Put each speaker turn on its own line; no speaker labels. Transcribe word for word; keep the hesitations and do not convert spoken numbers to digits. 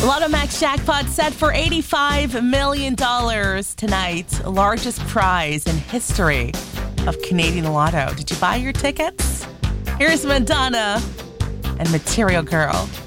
Lotto Max jackpot set for eighty-five million dollars tonight. Largest prize in history of Canadian Lotto. Did you buy your tickets? Here's Madonna and Material Girl.